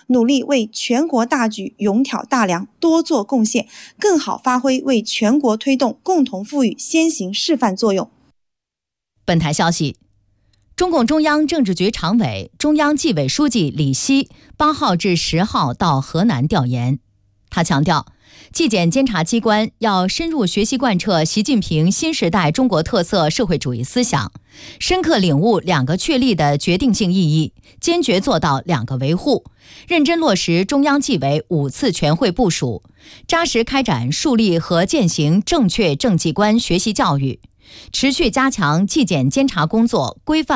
努力为全国大局勇挑大梁，多做贡献，更好发挥为全国推动共同富裕先行示范作用。 本台消息，中共中央政治局常委、中央纪委书记李希8号至10号到河南调研。他强调，纪检监察机关要深入学习贯彻习近平新时代中国特色社会主义思想，深刻领悟2个确立的决定性意义，坚决做到2个维护，认真落实中央纪委5次全会部署，扎实开展树立和践行正确政纪观学习教育，持续加强纪检监察工作规范